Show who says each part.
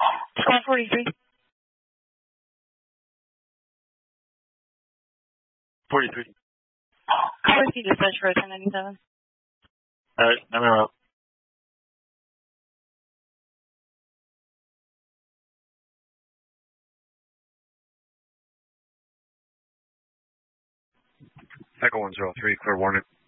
Speaker 1: Squad 43.
Speaker 2: 43.
Speaker 1: Call Whiskey Dispatch for 1097.
Speaker 2: Alright, I'm out.
Speaker 3: Echo 103, clear warning.